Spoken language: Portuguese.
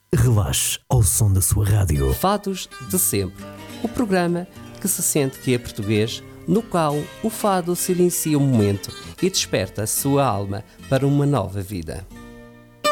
Relaxe ao som da sua rádio. Fados de Sempre, o programa que se sente que é português, no qual o fado silencia um momento e desperta a sua alma para uma nova vida.